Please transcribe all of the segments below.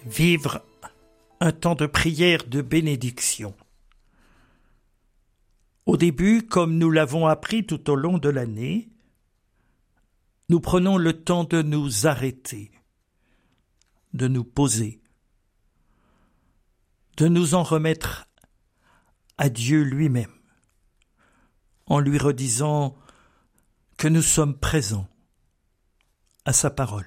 vivre un temps de prière de bénédiction. Au début, comme nous l'avons appris tout au long de l'année, nous prenons le temps de nous arrêter, de nous poser, de nous en remettre à Dieu lui-même, en lui redisant que nous sommes présents à sa parole.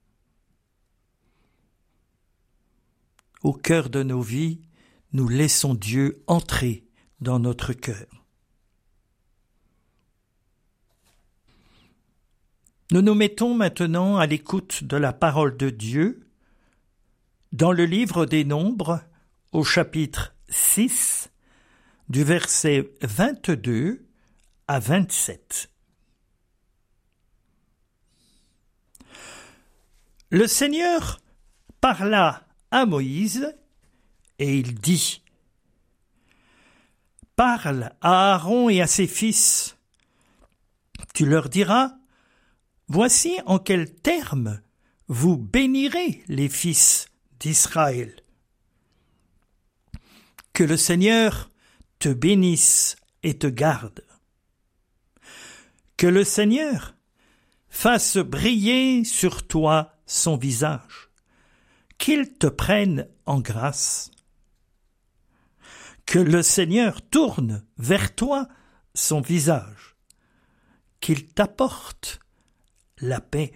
Au cœur de nos vies, nous laissons Dieu entrer dans notre cœur. Nous nous mettons maintenant à l'écoute de la parole de Dieu dans le livre des Nombres, au chapitre 6, du verset 22 à 27. Le Seigneur parla à Moïse et il dit : « Parle à Aaron et à ses fils. Tu leur diras : voici en quels termes vous bénirez les fils d'Israël. Que le Seigneur te bénisse et te garde. Que le Seigneur fasse briller sur toi son visage, qu'il te prenne en grâce. Que le Seigneur tourne vers toi son visage, qu'il t'apporte la paix.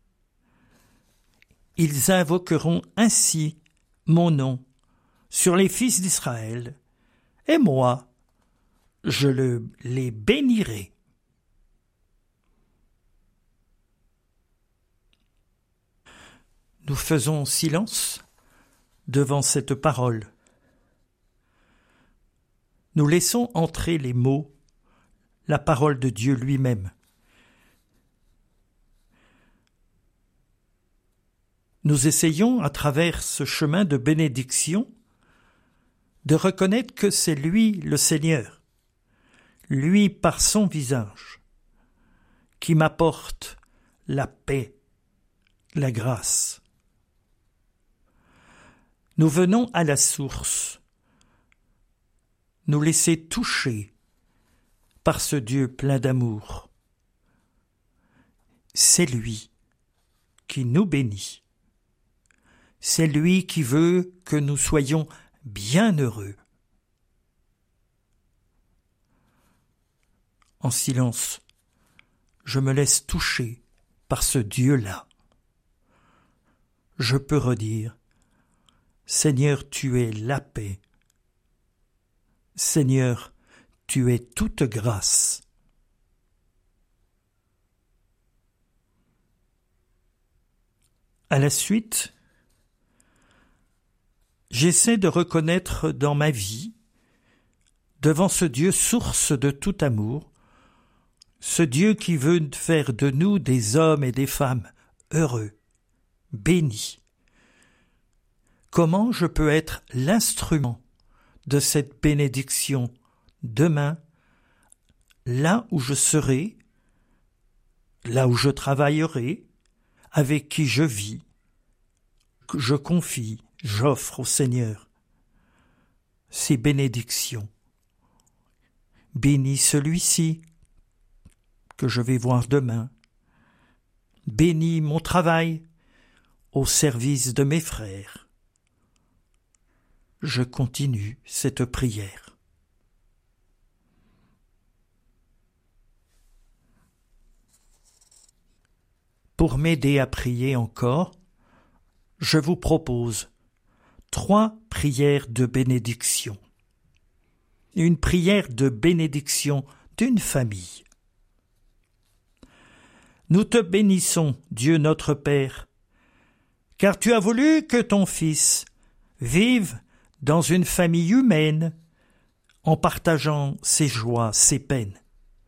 Ils invoqueront ainsi mon nom sur les fils d'Israël, et moi, je les bénirai. » Nous faisons silence devant cette parole. Nous laissons entrer les mots, la parole de Dieu lui-même. Nous essayons, à travers ce chemin de bénédiction, de reconnaître que c'est lui le Seigneur, lui par son visage, qui m'apporte la paix, la grâce. Nous venons à la source, nous laisser toucher par ce Dieu plein d'amour. C'est lui qui nous bénit. C'est lui qui veut que nous soyons bien heureux. En silence, je me laisse toucher par ce Dieu-là. Je peux redire : Seigneur, tu es la paix. Seigneur, tu es toute grâce. À la suite, j'essaie de reconnaître dans ma vie, devant ce Dieu source de tout amour, ce Dieu qui veut faire de nous des hommes et des femmes heureux, bénis. Comment je peux être l'instrument de cette bénédiction demain, là où je serai, là où je travaillerai, avec qui je vis, que je confie, j'offre au Seigneur ces bénédictions. Bénis celui-ci que je vais voir demain. Bénis mon travail au service de mes frères. Je continue cette prière. Pour m'aider à prier encore, je vous propose 3 prières de bénédiction. Une prière de bénédiction d'une famille. Nous te bénissons, Dieu notre Père, car tu as voulu que ton Fils vive dans une famille humaine en partageant ses joies, ses peines.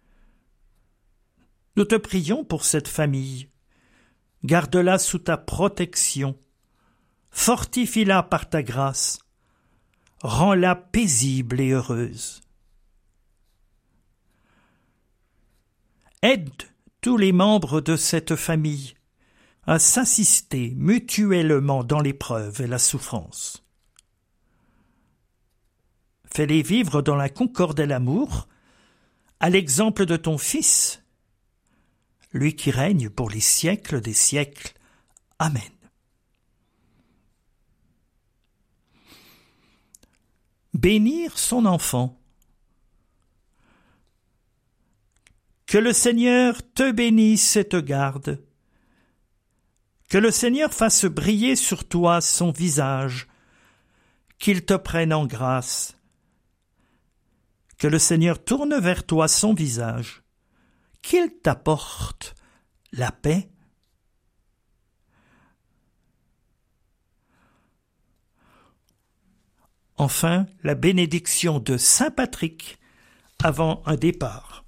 Nous te prions pour cette famille. Garde-la sous ta protection. Fortifie-la par ta grâce. Rends-la paisible et heureuse. Aide tous les membres de cette famille à s'assister mutuellement dans l'épreuve et la souffrance. Fais-les vivre dans la concorde et l'amour, à l'exemple de ton Fils, lui qui règne pour les siècles des siècles. Amen. Bénir son enfant. Que le Seigneur te bénisse et te garde. Que le Seigneur fasse briller sur toi son visage, qu'il te prenne en grâce. Que le Seigneur tourne vers toi son visage, qu'il t'apporte la paix. Enfin, la bénédiction de Saint Patrick avant un départ.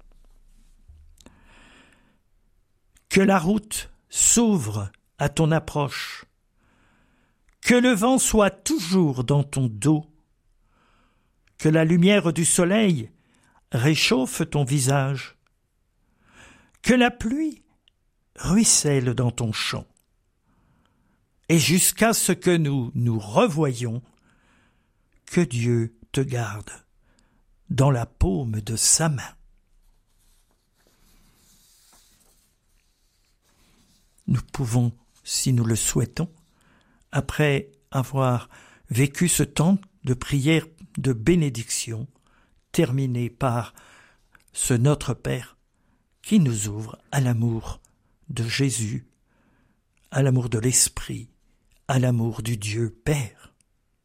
Que la route s'ouvre à ton approche, que le vent soit toujours dans ton dos, que la lumière du soleil réchauffe ton visage, que la pluie ruisselle dans ton champ, et jusqu'à ce que nous nous revoyions, que Dieu te garde dans la paume de sa main. Nous pouvons, si nous le souhaitons, après avoir vécu ce temps de prière de bénédiction, terminé par ce Notre Père qui nous ouvre à l'amour de Jésus, à l'amour de l'Esprit, à l'amour du Dieu Père.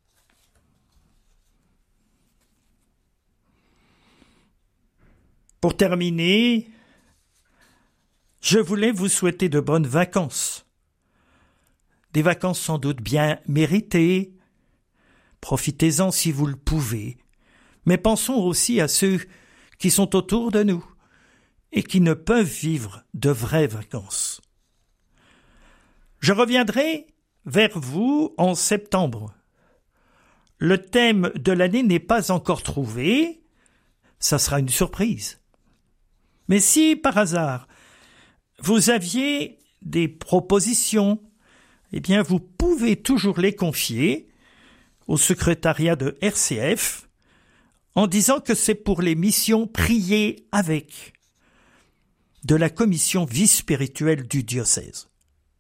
Pour terminer, je voulais vous souhaiter de bonnes vacances. Des vacances sans doute bien méritées. Profitez-en si vous le pouvez. Mais pensons aussi à ceux qui sont autour de nous et qui ne peuvent vivre de vraies vacances. Je reviendrai vers vous en septembre. Le thème de l'année n'est pas encore trouvé. Ça sera une surprise. Mais si, par hasard, vous aviez des propositions, eh bien, vous pouvez toujours les confier au secrétariat de RCF en disant que c'est pour les missions priées avec de la commission vie spirituelle du diocèse.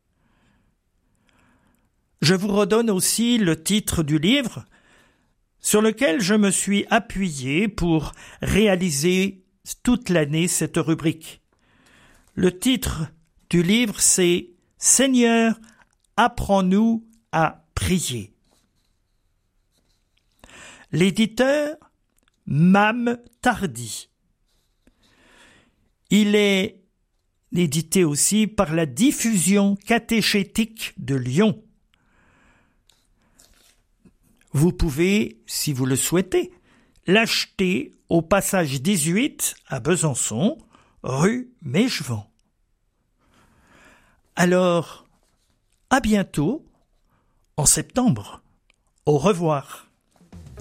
Je vous redonne aussi le titre du livre sur lequel je me suis appuyé pour réaliser toute l'année cette rubrique. Le titre du livre, c'est « Seigneur, apprends-nous à prier ». L'éditeur, Mame Tardy. Il est édité aussi par la Diffusion catéchétique de Lyon. Vous pouvez, si vous le souhaitez, l'acheter au passage 18 à Besançon, rue Mégevent. Alors, à bientôt, en septembre. Au revoir.